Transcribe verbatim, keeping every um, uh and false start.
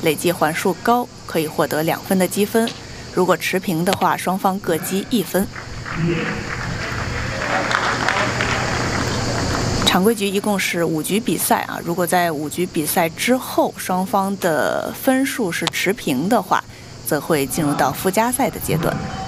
累计环数高可以获得两分的积分，如果持平的话，双方各积一分。常规局一共是五局比赛啊，如果在五局比赛之后双方的分数是持平的话，则会进入到附加赛的阶段。